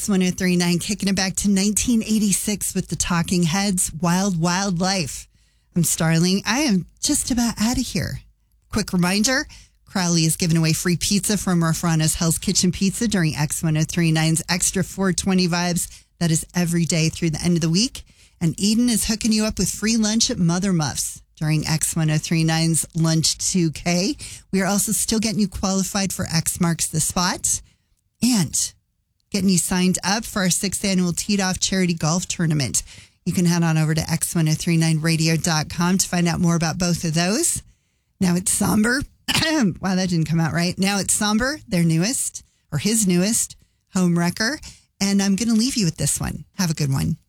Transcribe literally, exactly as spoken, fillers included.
X one oh three point nine, kicking it back to nineteen eighty-six with the Talking Heads, Wild Wild Life. I'm Starling. I am just about out of here. Quick reminder, Crowley is giving away free pizza from Rafrano's Hell's Kitchen Pizza during X one oh three point nine's Extra four twenty Vibes. That is every day through the end of the week. And Eden is hooking you up with free lunch at Mother Muffs during X one oh three point nine's Lunch two K. We are also still getting you qualified for X Marks the Spot and getting you signed up for our sixth annual Teed Off Charity Golf Tournament. You can head on over to X one oh three point nine radio dot com to find out more about both of those. Now it's Somber. Wow, that didn't come out right. Now it's Somber, their newest, or his newest, home wrecker. And I'm going to leave you with this one. Have a good one.